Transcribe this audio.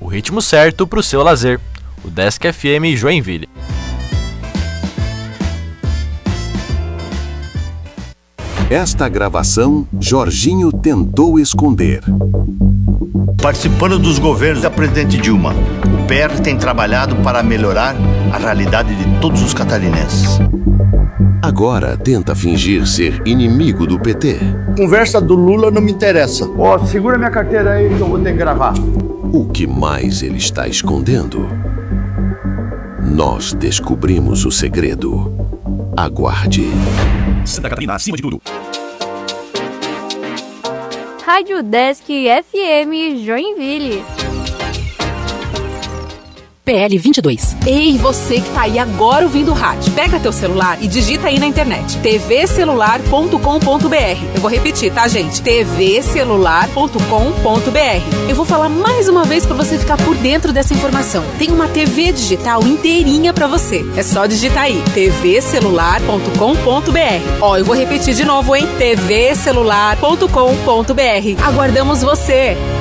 ritmo certo para o seu lazer. O Desk FM Joinville. Esta gravação, Jorginho tentou esconder. Participando dos governos da presidente Dilma, o PR tem trabalhado para melhorar a realidade de todos os catarinenses. Agora tenta fingir ser inimigo do PT. Conversa do Lula não me interessa. Segura minha carteira aí que eu vou ter que gravar. O que mais ele está escondendo? Nós descobrimos o segredo. Aguarde. Santa Catarina acima de tudo. Rádio Desk FM Joinville. PL 22. Ei, você que tá aí agora ouvindo o rádio, pega teu celular e digita aí na internet tvcelular.com.br. Eu vou repetir, tá, gente? tvcelular.com.br. Eu vou falar mais uma vez para você ficar por dentro dessa informação. Tem uma TV digital inteirinha para você. É só digitar aí tvcelular.com.br. Eu vou repetir de novo, hein? tvcelular.com.br. Aguardamos você.